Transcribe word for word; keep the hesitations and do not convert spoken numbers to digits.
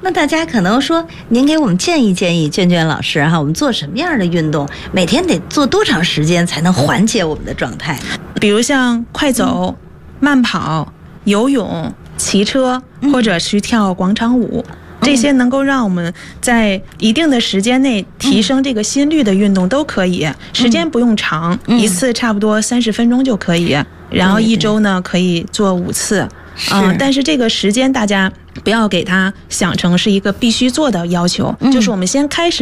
那大家可能说，您给我们建议建议，娟娟老师哈，我们做什么样的运动，每天得做多长时间才能缓解我们的状态？ 比如像快走、嗯、慢跑、游泳、骑车，或者去跳广场舞。嗯，这些能够让我们在一定的时间内提升这个心率的运动都可以，嗯、时间不用长，嗯、一次差不多三十分钟就可以，然后一周呢可以做五次。嗯、呃，但是这个时间大家不要给它想成是一个必须做的要求，嗯、就是我们先开始。